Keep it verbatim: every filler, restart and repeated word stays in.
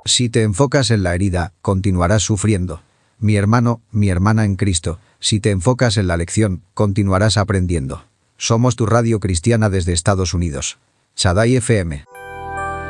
Si te enfocas en la herida, continuarás sufriendo. Mi hermano, mi hermana en Cristo, si te enfocas en la lección, continuarás aprendiendo. Somos tu radio cristiana desde Estados Unidos. Shaddai F M.